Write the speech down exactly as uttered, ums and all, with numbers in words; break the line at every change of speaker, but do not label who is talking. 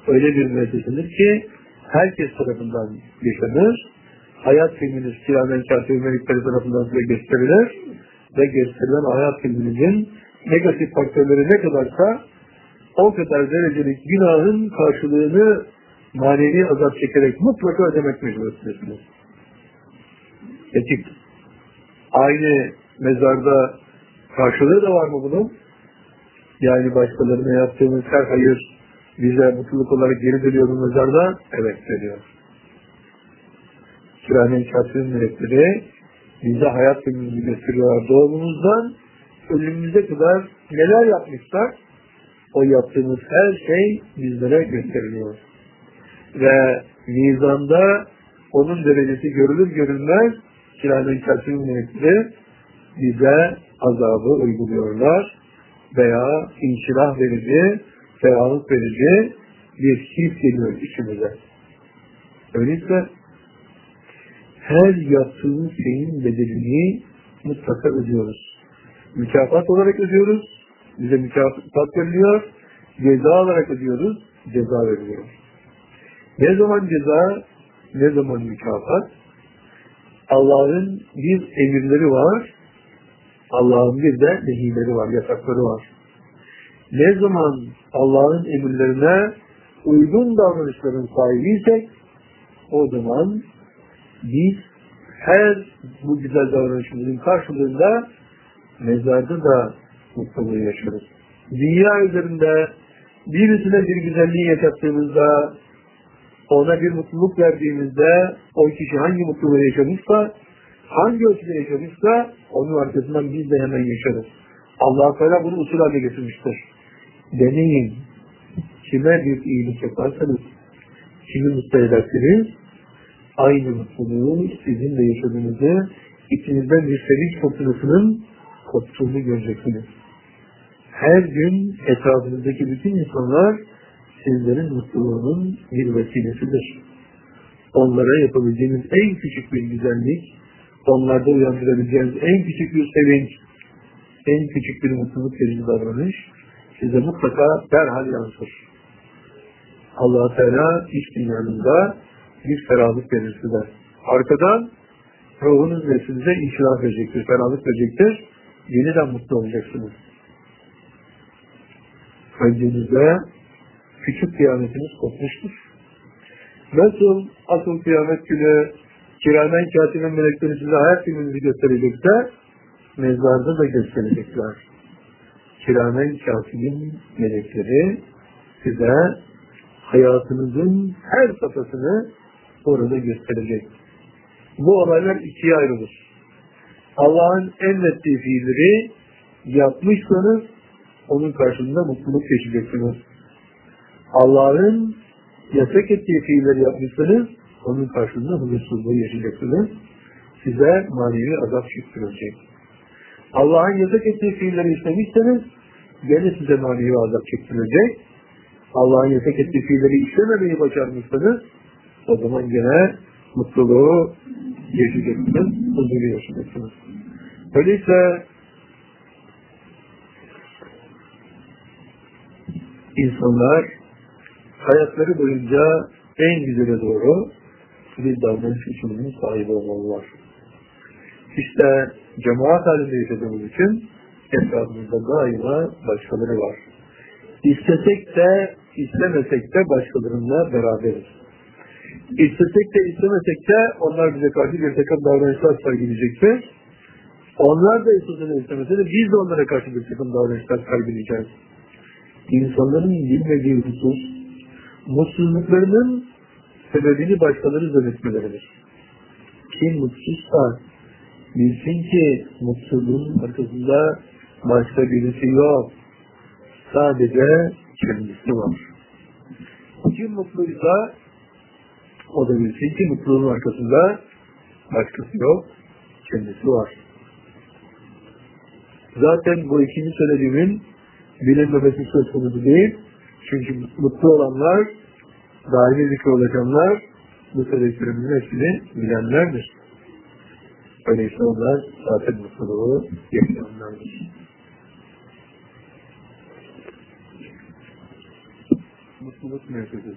öyle bir müessesedir ki herkes tarafından yaşanır. Hayat filminiz kiramen kâtibî melekleri tarafından size gösterilir ve gösterilen hayat filminizin negatif faktörleri ne kadarsa o kadar derecelik günahın karşılığını manevi azap çekerek mutlaka ödemek mecburiyetindesiniz. Peki, aynı mezarda karşılığı da var mı bunun? Yani başkalarına yaptığımız her hayır bize mutluluk olarak geri dönüyor bu mezarda? Evet, dönüyor. Kiramen kâtibî melekleri bize hayat filmimizi gösteriyorlar. Doğumumuzdan ölümümüze kadar neler yapmışsak o yaptığımız her şey bizlere gösteriliyor. Ve mizanda onun derecesi görülür görülmez kiramen kâtibî melekleri bize azabı uyguluyorlar veya inşirah verici, ferahlık verici bir his geliyor içimize. Öyleyse her yaptığımız şeyin bedelini mutlaka ödüyoruz. Mükafat olarak ödüyoruz, bize mükafat veriliyor, ceza olarak ödüyoruz, ceza veriliyor. Ne zaman ceza, ne zaman mükafat? Allah'ın bir emirleri var, Allah'ın bir de nehileri var, yasakları var. Ne zaman Allah'ın emirlerine uygun davranışların sahibiysek, o zaman biz her bu güzel davranışımızın karşılığında mezarda da mutluluğu yaşarız. Dünya üzerinde birisine bir güzelliği yaşattığımızda, ona bir mutluluk verdiğimizde, o kişi hangi mutluluğu yaşamışsa, hangi ölçüde yaşamışsa, onun arkasından biz de hemen yaşarız. Allah-u Teala bunu usul haline getirmiştir. Deneyin, kime bir iyilik yaparsanız, kimi mutlu ederseniz, aynı mutluluğu sizin de yaşadığınızı, içinizden bir sevinç fırtınasının koptuğunu göreceksiniz. Her gün etrafınızdaki bütün insanlar sizlerin mutluluğunun bir vesilesidir. Onlara yapabileceğiniz en küçük bir güzellik, onlarda uyandırabileceğiniz en küçük bir sevinç, en küçük bir mutluluk verici davranış size mutlaka derhal yansır. Allah-u Teala iç dünyanında bir ferahlık verir size. Arkadan ruhunuz ve size inşirah verecektir, ferahlık verecektir. Yeniden mutlu olacaksınız. Öncenizde küçük kıyametiniz kopmuştur. Nasıl asıl kıyamet günü kiramen kâtibî melekleri size hayat filminizi gösterecekse, mezarda da gösterecekler. Kiramen kâtibî melekleri size hayatınızın her safhasını orada gösterecek. Bu olaylar ikiye ayrılır. Allah'ın emrettiği fiilleri yapmışsanız onun karşılığında mutluluk yaşayacaksınız. Allah'ın yasak ettiği fiilleri yapmışsanız onun karşılığında huzursuzluğu yaşayacaksınız. Size manevi azap çektirilecek. Allah'ın yasak ettiği fiilleri işlemişseniz gene size manevi azap çektirilecek. Allah'ın yasak ettiği fiilleri işlememeyi başarmışsanız o zaman gene mutluluğu yaşayacaksınız, huzuru yaşayacaksınız. Öyleyse insanlar hayatları boyunca en güzele doğru bir davranış biçiminin sahibi olmalılar. İşte cemaat halinde yaşadığımız için etrafımızda daima başkaları var. İstesek de istemesek de başkalarıyla beraberiz. İstesek de istemesek de onlar bize karşı bir takım davranışlar sergileyecektir. Onlar da istese de istemese de biz de onlara karşı bir takım davranışlar sergileyeceğiz. İnsanların bilmediği husus, mutsuzluklarının sebebini başkaları zannetmeleridir. Kim mutsuzsa bilsin ki mutsuzluğun arkasında başka birisi yok. Sadece kendisi var. Kim mutluysa o da bilsin ki mutluluğun arkasında başkası yok, kendisi var. Zaten bu ikinci söylediğimin bilinmemesi söz konusu değil. Çünkü mutlu olanlar, daimi zikre ulaşanlar bu söylediklerimin hepsini bilenlerdir. Öyleyse onlar zaten mutluluğu yaşayanlardır. Mutluluk mevzusu.